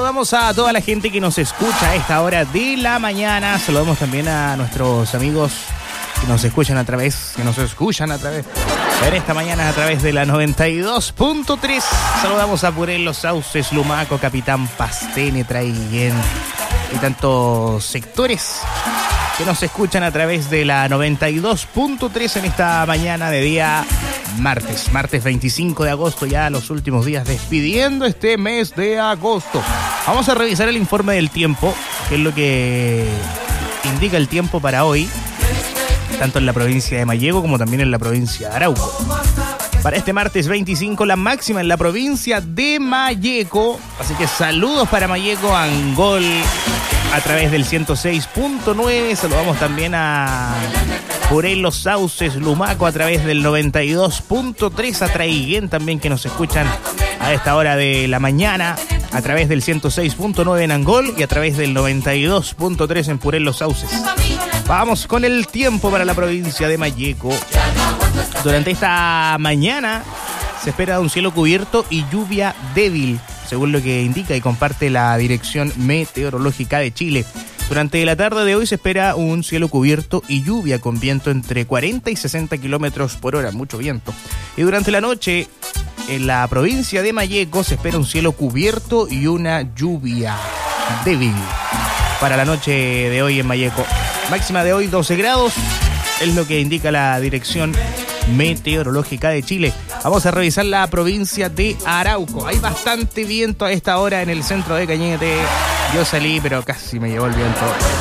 Saludamos a toda la gente que nos escucha a esta hora de la mañana. Saludamos también a nuestros amigos que nos escuchan a través, en esta mañana a través de la 92.3. Saludamos a Purel, Los Sauces, Lumaco, Capitán Pastene, Traiguén y tantos sectores que nos escuchan a través de la 92.3 en esta mañana de día martes 25 de agosto, ya los últimos días despidiendo este mes de agosto. Vamos a revisar el informe del tiempo, que es lo que indica el tiempo para hoy, tanto en la provincia de Malleco como también en la provincia de Arauco. Para este martes 25, la máxima en la provincia de Malleco, así que saludos para Malleco, Angol a través del 106.9, saludamos también a Purel, Los Sauces, Lumaco a través del 92.3, a Traiguén también que nos escuchan a esta hora de la mañana a través del 106.9 en Angol y a través del 92.3 en Purel, Los Sauces. Vamos con el tiempo para la provincia de Malleco. Durante esta mañana se espera un cielo cubierto y lluvia débil, según lo que indica y comparte la Dirección Meteorológica de Chile. Durante la tarde de hoy se espera un cielo cubierto y lluvia con viento entre 40 y 60 kilómetros por hora, mucho viento. Y durante la noche en la provincia de Malleco se espera un cielo cubierto y una lluvia débil para la noche de hoy en Malleco. Máxima de hoy 12 grados, es lo que indica la Dirección Meteorológica de Chile. Vamos a revisar la provincia de Arauco. Hay bastante viento a esta hora en el centro de Cañete. Yo salí, pero casi me llevó el viento.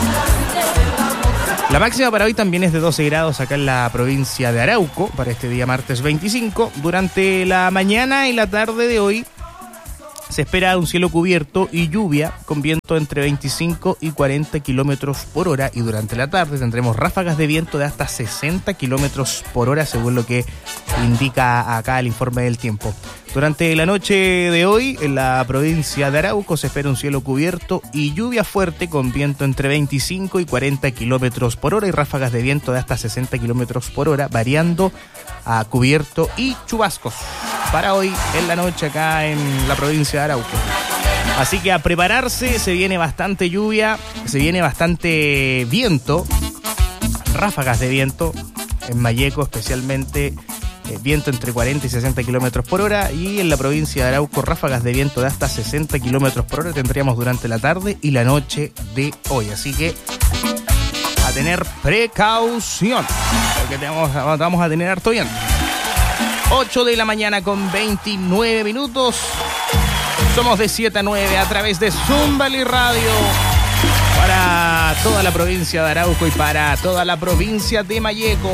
La máxima para hoy también es de 12 grados acá en la provincia de Arauco, para este día martes 25. Durante la mañana y la tarde de hoy se espera un cielo cubierto y lluvia con viento entre 25 y 40 kilómetros por hora. Y durante la tarde tendremos ráfagas de viento de hasta 60 kilómetros por hora, según lo que indica acá el informe del tiempo. Durante la noche de hoy, en la provincia de Arauco, se espera un cielo cubierto y lluvia fuerte con viento entre 25 y 40 kilómetros por hora y ráfagas de viento de hasta 60 kilómetros por hora, variando a cubierto y chubascos para hoy en la noche acá en la provincia de Arauco. Así que a prepararse, se viene bastante lluvia, se viene bastante viento, ráfagas de viento en Malleco especialmente. Viento entre 40 y 60 kilómetros por hora, y en la provincia de Arauco ráfagas de viento de hasta 60 kilómetros por hora tendríamos durante la tarde y la noche de hoy. Así que a tener precaución, porque vamos a tener harto viento. 8 de la mañana con 29 minutos. Somos de 7 a 9 a través de Zumbali Radio para toda la provincia de Arauco y para toda la provincia de Malleco.